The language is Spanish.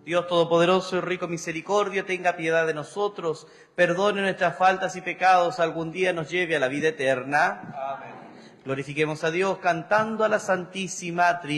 Dios Todopoderoso y rico en misericordia, tenga piedad de nosotros, perdone nuestras faltas y pecados, algún día nos lleve a la vida eterna. Amén. Glorifiquemos a Dios cantando a la Santísima Trinidad.